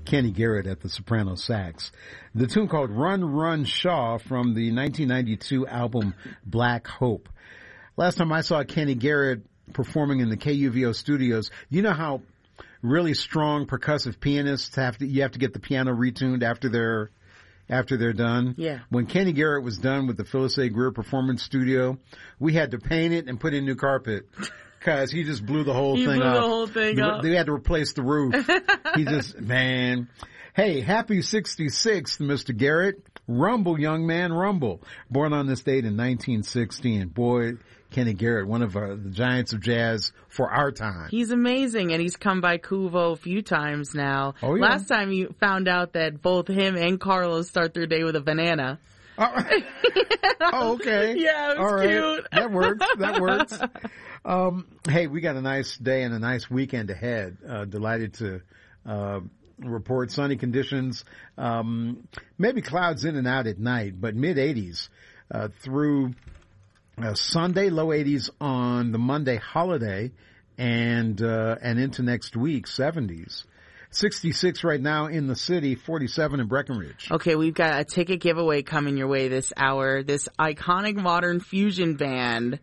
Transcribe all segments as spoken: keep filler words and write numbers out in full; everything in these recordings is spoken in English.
Kenny Garrett at the soprano sax. The tune called Run, Run, Shaw from the nineteen ninety-two album Black Hope. Last time I saw Kenny Garrett performing in the K U V O studios, you know how really strong percussive pianists have to, you have to get the piano retuned after they're, after they're done? Yeah. When Kenny Garrett was done with the Phyllis A. Greer Performance Studio, we had to paint it and put in new carpet. Cause he just blew the whole he thing blew up. the whole thing up. They had to replace the roof. He just, man. Hey, happy sixty-sixth, Mister Garrett. Rumble, young man, rumble. Born on this date in nineteen sixteen. Boy, Kenny Garrett, one of our, the giants of jazz for our time. He's amazing, and he's come by Kuvo a few times now. Oh, yeah. Last time you found out that both him and Carlos start their day with a banana. Oh, oh okay. Yeah, it was All right. cute. That works. That works. Um, hey, we got a nice day and a nice weekend ahead. Uh, delighted to, uh, report sunny conditions. Um, maybe clouds in and out at night, but mid eighties, uh, through, uh, Sunday, low eighties on the Monday holiday and, uh, and into next week, seventies. sixty-six right now in the city, forty-seven in Breckenridge. Okay, we've got a ticket giveaway coming your way this hour. This iconic modern fusion band.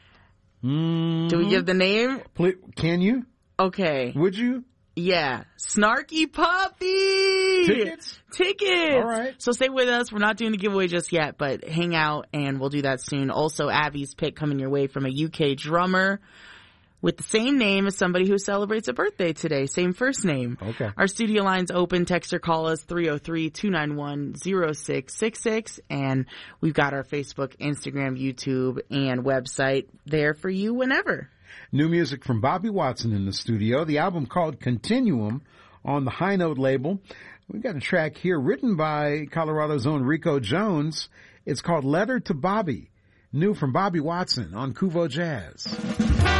Mm-hmm. Do we give the name? Please, can you? Okay. Would you? Yeah. Snarky Puppy! Tickets? Tickets! All right. So stay with us. We're not doing the giveaway just yet, but hang out and we'll do that soon. Also, Abby's pick coming your way from a U K drummer with the same name as somebody who celebrates a birthday today. Same first name. Okay. Our studio line's open. Text or call us three oh three, two nine one, oh six six six. And we've got our Facebook, Instagram, YouTube, and website there for you whenever. New music from Bobby Watson in the studio. The album called Continuum on the High Note label. We've got a track here written by Colorado's own Rico Jones. It's called Letter to Bobby. New from Bobby Watson on Kuvo Jazz.